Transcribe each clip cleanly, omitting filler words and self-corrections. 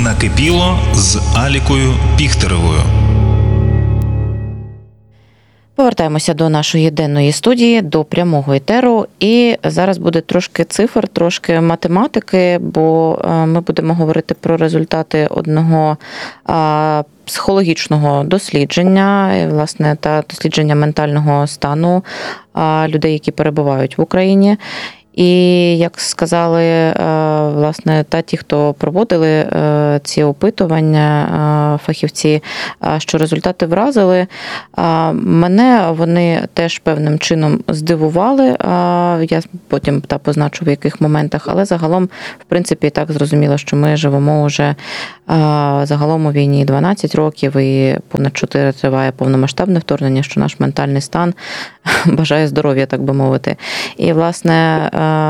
Накипіло з Алікою Піхтеревою. Повертаємося до нашої денної студії, до прямого етеру. І зараз буде трошки цифр, трошки математики, бо ми будемо говорити про результати одного психологічного дослідження, власне, та дослідження ментального стану людей, які перебувають в Україні. І, як сказали, власне, ті, хто проводили ці опитування, фахівці, що результати вразили, мене вони теж певним чином здивували. Я потім позначу, в яких моментах, але загалом, в принципі, і так зрозуміло, що ми живемо вже загалом у війні 12 років і понад 4 триває повномасштабне вторгнення, що наш ментальний стан бажає здоров'я, так би мовити. І, власне,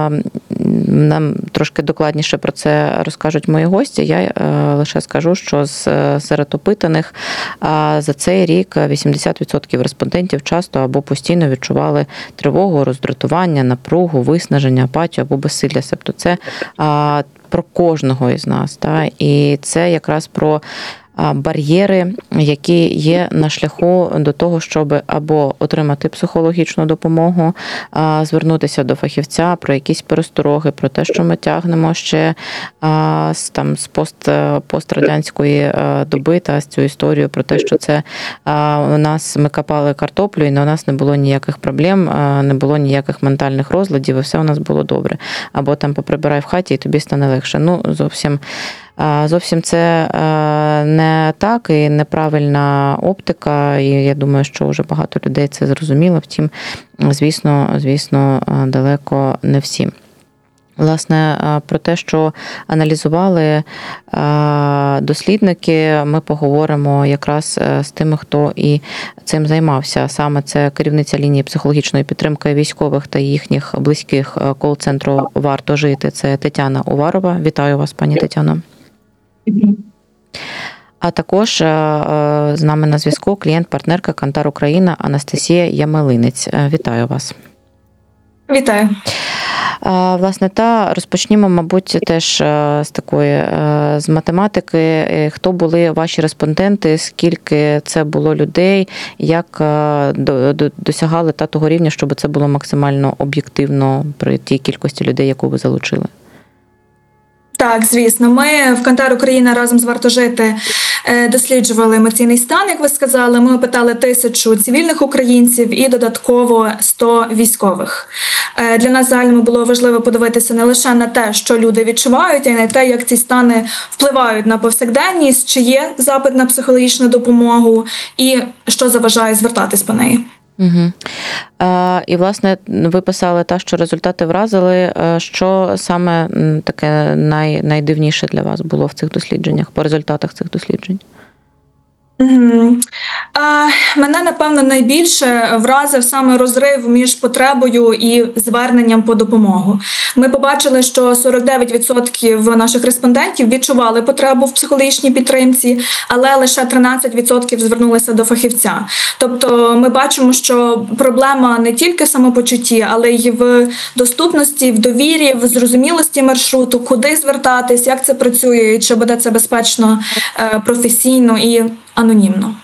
нам трошки докладніше про це розкажуть мої гості. Я лише скажу, що серед опитаних за цей рік 80% респондентів часто або постійно відчували тривогу, роздратування, напругу, виснаження, апатію або безсилля. Тобто це про кожного із нас. І це якраз про бар'єри, які є на шляху до того, щоб або отримати психологічну допомогу, звернутися до фахівця про якісь перестороги, про те, що ми тягнемо ще з пострадянської доби, з цю історію про те, що це у нас ми копали картоплю, і на у нас не було ніяких проблем, не було ніяких ментальних розладів, і все у нас було добре. Або там поприбирай в хаті, і тобі стане легше. Зовсім це не так і неправильна оптика, і я думаю, що вже багато людей це зрозуміло, втім, звісно, далеко не всі. Власне, про те, що аналізували дослідники, ми поговоримо якраз з тими, хто і цим займався. Саме це керівниця лінії психологічної підтримки військових та їхніх близьких кол-центру «Варто жити». Це Тетяна Уварова. Вітаю вас, пані Тетяно. А також з нами на зв'язку клієнт-партнерка Кантар Україна Анастасія Ямелинець. Вітаю вас. Вітаю. Власне, розпочнімо, мабуть, теж з математики. Хто були ваші респонденти, скільки це було людей, як досягали того рівня, щоб це було максимально об'єктивно при тій кількості людей, яку ви залучили? Так, звісно. Ми в Кантар Україна разом з «Варто жити» досліджували емоційний стан, як ви сказали. Ми опитали 1000 цивільних українців і додатково 100 військових. Для нас загально було важливо подивитися не лише на те, що люди відчувають, а й на те, як ці стани впливають на повсякденність, чи є запит на психологічну допомогу і що заважає звертатись по неї. Угу. І, власне, ви писали що результати вразили. Що саме таке найдивніше для вас було в цих дослідженнях, по результатах цих досліджень? Мене, напевно, найбільше вразив саме розрив між потребою і зверненням по допомогу. Ми побачили, що 49% наших респондентів відчували потребу в психологічній підтримці, але лише 13% звернулися до фахівця. Тобто ми бачимо, що проблема не тільки в самопочутті, але й в доступності, в довірі, в зрозумілості маршруту, куди звертатись, як це працює, і чи буде це безпечно, професійно і анонімно.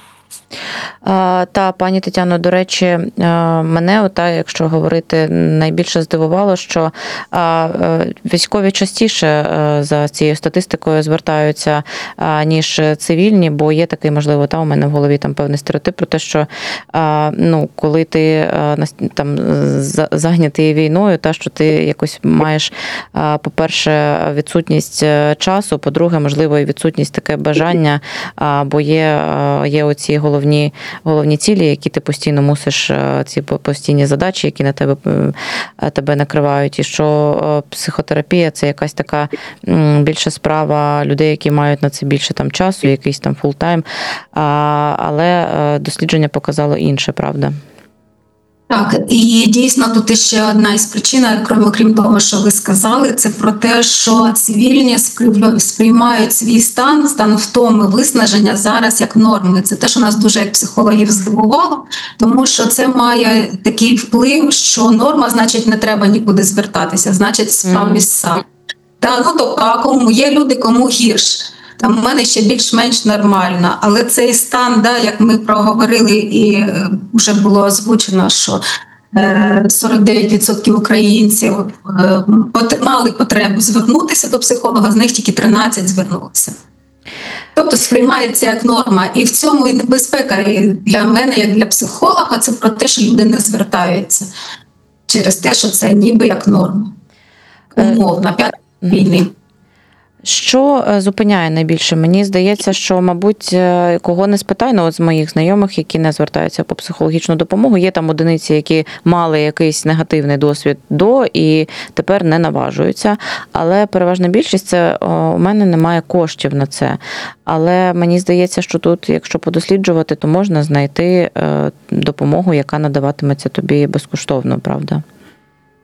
Пані Тетяно, до речі, мене, якщо говорити, найбільше здивувало, що військові частіше за цією статистикою звертаються, ніж цивільні, бо є такий, можливо, у мене в голові певний стереотип про те, що коли ти зайнятий війною, що ти якось маєш, по-перше, відсутність часу, по-друге, можливо, і відсутність таке бажання, бо є оці головні цілі, які ти постійно мусиш, ці постійні задачі, які на тебе накривають, і що психотерапія – це якась така більша справа людей, які мають на це більше часу, якийсь фултайм, але дослідження показало інше, правда? Так, і дійсно тут ще одна із причин, окрім того, що ви сказали, це про те, що цивільні сприймають свій стан втоми, виснаження зараз як норми. Це те, що нас дуже як психологів здивувало, тому що це має такий вплив, що норма, значить, не треба нікуди звертатися, значить, справлюсь сам. Тобто, кому є люди, кому гірше. там у мене ще більш-менш нормально. Але цей стан, да, як ми проговорили, і вже було озвучено, що 49% українців мали потребу звернутися до психолога, з них тільки 13 звернулися. Тобто сприймається як норма. І в цьому і небезпека і для мене, як для психолога, це про те, що люди не звертаються через те, що це ніби як норма. Умовно, 5 війни. Що зупиняє найбільше? Мені здається, що, мабуть, кого не спитай, ну, от з моїх знайомих, які не звертаються по психологічну допомогу, є там одиниці, які мали якийсь негативний досвід до і тепер не наважуються. Але переважна більшість – це у мене немає коштів на це. Але мені здається, що тут, якщо подосліджувати, то можна знайти допомогу, яка надаватиметься тобі безкоштовно, правда?